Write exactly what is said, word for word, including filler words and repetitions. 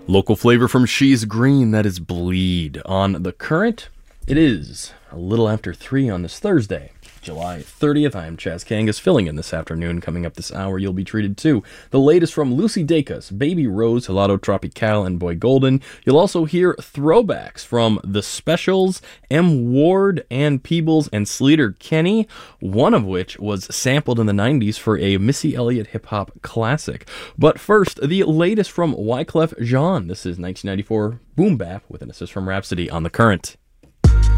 Local flavor from She's Green, that is Bleed. On The Current, it is a little after three on this Thursday, July thirtieth. I am Chaz Kangas, filling in this afternoon. Coming up this hour, you'll be treated to the latest from Lucy Dacus, Baby Rose, Helado Tropical, and Boy Golden. You'll also hear throwbacks from The Specials, M. Ward, Ann Peebles, and Sleater Kenny, one of which was sampled in the nineties for a Missy Elliott hip-hop classic. But first, the latest from Wyclef Jean. This is nineteen ninety-four Boom Bap with an assist from Rhapsody on The Current.